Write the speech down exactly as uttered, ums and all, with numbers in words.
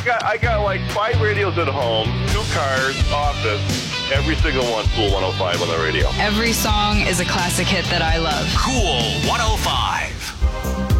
got I got like five radios at home, two cars, office, every single one Cool one oh five on the radio. Every song is a classic hit that I love. Cool one oh five.